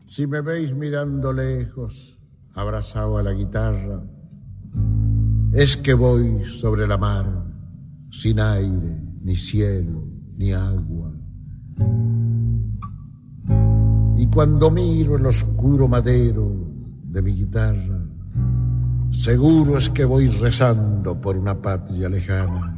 Si me veis mirando lejos, abrazado a la guitarra, es que voy sobre la mar, sin aire, ni cielo, ni agua. Y cuando miro el oscuro madero de mi guitarra, seguro es que voy rezando por una patria lejana.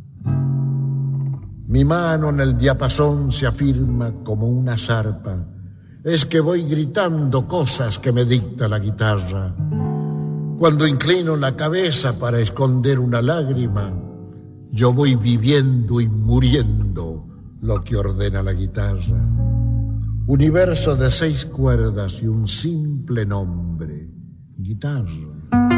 Mi mano en el diapasón se afirma como una zarpa. Es que voy gritando cosas que me dicta la guitarra. Cuando inclino la cabeza para esconder una lágrima, yo voy viviendo y muriendo lo que ordena la guitarra. Universo de 6 cuerdas y un simple nombre, guitarra.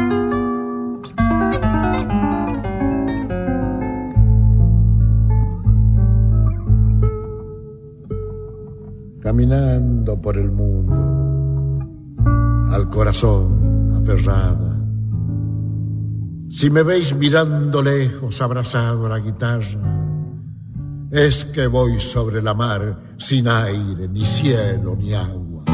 Caminando por el mundo, al corazón aferrada. Si me veis mirando lejos, abrazado a la guitarra, es que voy sobre la mar, sin aire, ni cielo, ni agua.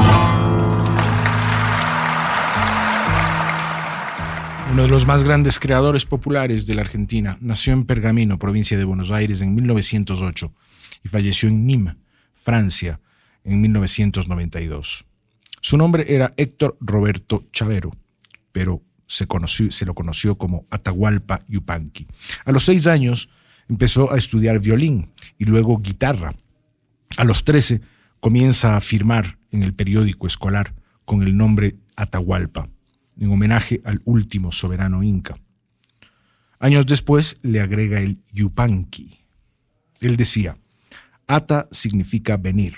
Uno de los más grandes creadores populares de la Argentina, nació en Pergamino, provincia de Buenos Aires, en 1908 y falleció en Nîmes, Francia, en 1992. Su nombre era Héctor Roberto Chavero, pero se lo conoció como Atahualpa Yupanqui. A los 6 años empezó a estudiar violín y luego guitarra. A los 13 comienza a firmar en el periódico escolar con el nombre Atahualpa, en homenaje al último soberano inca. Años después le agrega el Yupanqui. Él decía: Ata significa venir,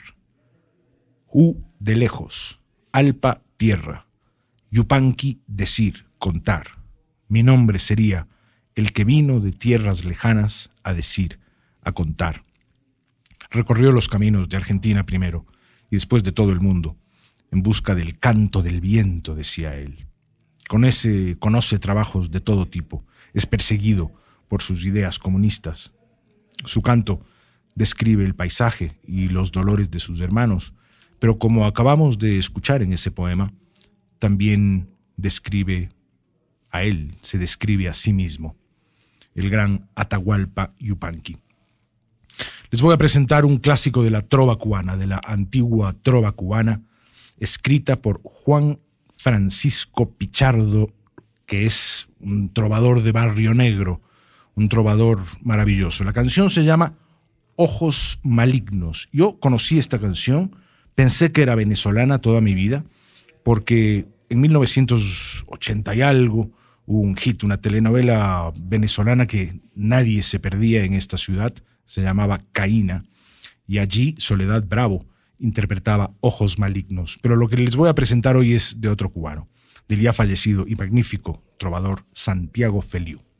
U de lejos, Alpa tierra, Yupanqui decir, contar. Mi nombre sería el que vino de tierras lejanas a decir, a contar. Recorrió los caminos de Argentina primero y después de todo el mundo, en busca del canto del viento, decía él. Conoce trabajos de todo tipo, es perseguido por sus ideas comunistas. Su canto describe el paisaje y los dolores de sus hermanos, pero como acabamos de escuchar en ese poema, también describe a él, se describe a sí mismo, el gran Atahualpa Yupanqui. Les voy a presentar un clásico de la trova cubana, de la antigua trova cubana, escrita por Juan Francisco Pichardo, que es un trovador de Barrio Negro, un trovador maravilloso. La canción se llama Ojos Malignos. Yo conocí esta canción, pensé que era venezolana toda mi vida, porque en 1980 y algo hubo un hit, una telenovela venezolana que nadie se perdía en esta ciudad, se llamaba Caína, y allí Soledad Bravo interpretaba Ojos Malignos. Pero lo que les voy a presentar hoy es de otro cubano, del ya fallecido y magnífico trovador Santiago Feliú.